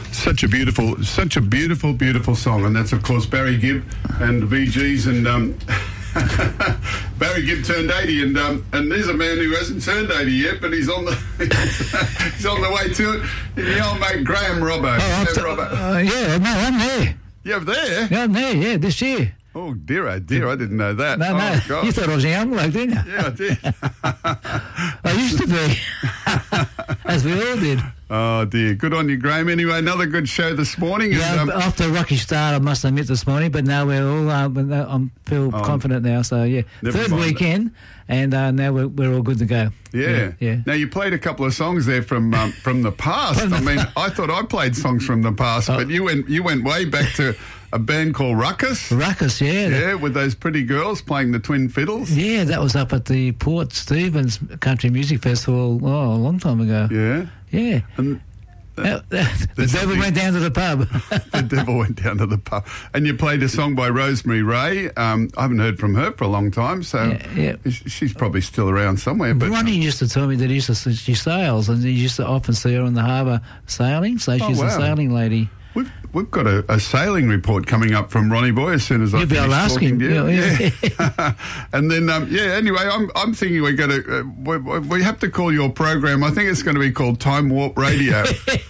Such a beautiful, beautiful song, and that's of course Barry Gibb and the Bee Gees, and Barry Gibb turned 80, and there's a man who hasn't turned 80 yet, but he's on the he's on the way to it. The old mate Graham Robbo. I'm there. You're there? Yeah, I'm there. Yeah, this year. Oh dear, I didn't know that. No, God. You thought I was a young bloke, didn't you? Yeah, I did. I used to be, as we all did. Oh dear, good on you, Graham. Anyway, another good show this morning. Yeah, after a rocky start, I must admit this morning, but now we're all. I feel confident now. So yeah, third weekend, and now we're all good to go. Yeah. Now you played a couple of songs there from the past. I thought I played songs from the past, but you went way back to a band called Ruckus. Ruckus, yeah. Yeah, with those pretty girls playing the twin fiddles. Yeah, that was up at the Port Stephens Country Music Festival a long time ago. Yeah. Yeah. And the devil went down to the pub. The devil went down to the pub. And you played a song by Rosemary Ray. I haven't heard from her for a long time, so she's probably still around somewhere. But Ronnie used to tell me that she sails, and he used to often see her on the harbour sailing, so she's a sailing lady. We've got a sailing report coming up from Ronnie Boy as soon as I finish talking to you. Yeah. And then, anyway, I'm thinking we're going to... we have to call your program, I think it's going to be called Time Warp Radio.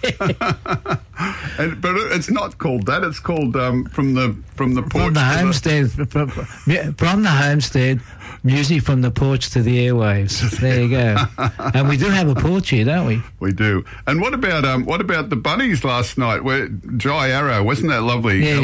But it's not called that. It's called From the Porch. From the Homestead. From the Homestead. Music from the porch to the airwaves. There you go. And we do have a porch here, don't we? We do. And what about the Bunnies last night? Where Jai Arrow, wasn't that lovely? Yeah,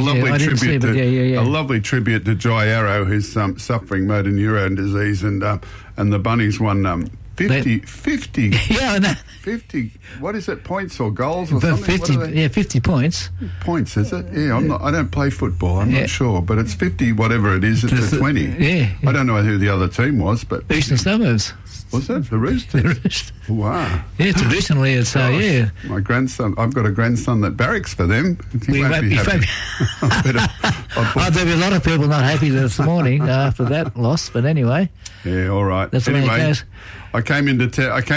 a lovely tribute to Jai Arrow, who's suffering motor neurone disease, and the Bunnies won 50. Yeah, I know. 50. What is it? Points or goals or something? 50. 50 points. Points, is it? Yeah, I don't play football. I'm not sure, but it's 50. Whatever it is, it's a 20. Yeah. I don't know who the other team was, but Eastern Suburbs. Was that the Roosters? Wow. Yeah, traditionally it's yeah. My grandson. I've got a grandson that barracks for them. He won't be happy. There'll be a lot of people not happy this morning after that loss, but anyway. Yeah, all right. That's the way it goes. I came into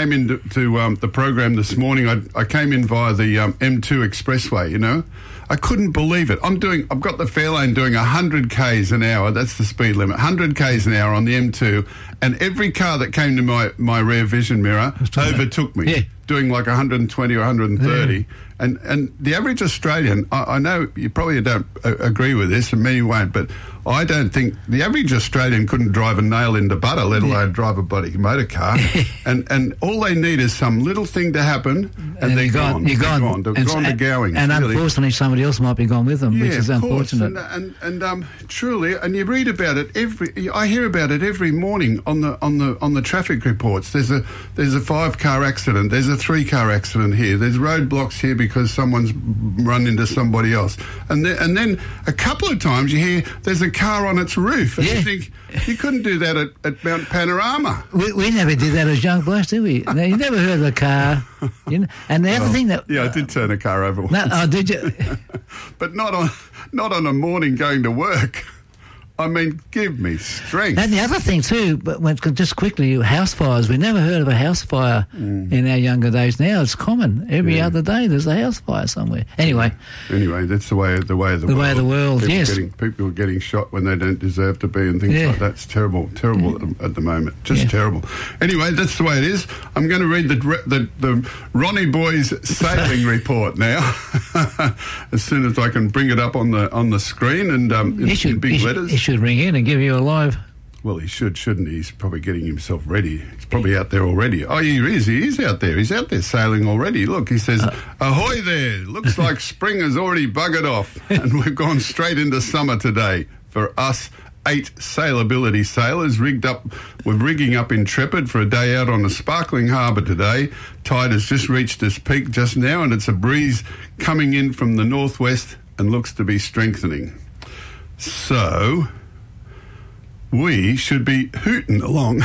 the program this morning. I came in via the M2 Expressway. You know, I couldn't believe it. I've got the Fairlane doing 100 k's an hour. That's the speed limit. 100 k's an hour on the M2, and every car that came to my rear vision mirror overtook me, doing like 120 or 130. Yeah. And the average Australian, I know you probably don't agree with this, and many won't, but I don't think the average Australian couldn't drive a nail into butter, let alone drive a bloody motor car. and all they need is some little thing to happen, and they're gone. They're gone to Gowings. And unfortunately, somebody else might be gone with them, which is unfortunate. And truly, and you read about it I hear about it every morning on the traffic reports. There's a 5-car accident. There's a 3-car accident here. There's roadblocks here because someone's run into somebody else. And then a couple of times you hear there's a car on its roof. And you think, you couldn't do that at Mount Panorama. We never did that as young blokes, did we? You never heard of a car. You know? And the other thing that... Yeah, I did turn a car over once. No, did you? But not on a morning going to work. I mean, give me strength. And the other thing too, but just quickly, house fires. We never heard of a house fire in our younger days. Now it's common. Every other day there's a house fire somewhere. Anyway, that's the way of the world. The way of the world. People are getting shot when they don't deserve to be, and things like that. It's terrible at the moment. Just terrible. Anyway, that's the way it is. I'm going to read the Ronnie Boys sailing report now, as soon as I can bring it up on the screen and in big letters. Should ring in and give you a live. Well, he shouldn't he? He's probably getting himself ready. He's probably out there already. Oh, he is out there. He's out there sailing already. Look, he says, ahoy there. Looks like spring has already buggered off and we've gone straight into summer today. For us 8 sailability sailors we're rigging up Intrepid for a day out on a sparkling harbour today. Tide has just reached its peak just now, and it's a breeze coming in from the northwest and looks to be strengthening. So we should be hooting along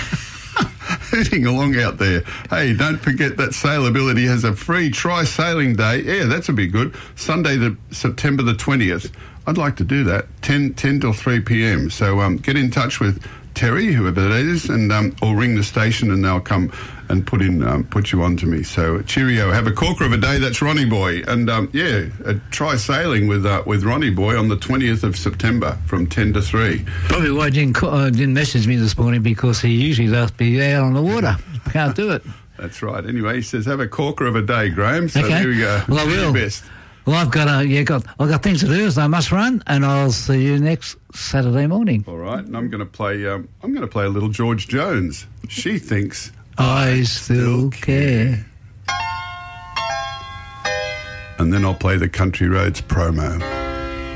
out there. Hey, don't forget that Sailability has a free try-sailing day. Yeah, that's a bit good. Sunday, September the 20th. I'd like to do that, 10 till 3 p.m. So get in touch with Terry, whoever that is, and or ring the station and they'll come put you on to me. So cheerio. Have a corker of a day. That's Ronnie Boy. And try sailing with Ronnie Boy on the 20th of September from 10 to 3. Probably why he didn't message me this morning, because he usually loves to be out on the water. Can't do it. That's right. Anyway, he says have a corker of a day, Graham. So okay. Here we go. Well, I will. Best. Well, I've got things to do, so I must run, and I'll see you next Saturday morning. All right, and I'm going to play a little George Jones. She thinks I still care. And then I'll play the Country Roads promo.